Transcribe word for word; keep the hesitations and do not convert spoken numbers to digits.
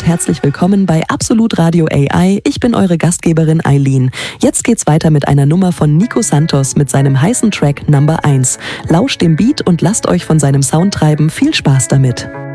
herzlich willkommen bei Absolut Radio A I. Ich bin eure Gastgeberin Eileen. Jetzt geht's weiter mit einer Nummer von Nico Santos mit seinem heißen Track Number eins. Lauscht dem Beat und lasst euch von seinem Sound treiben. Viel Spaß damit.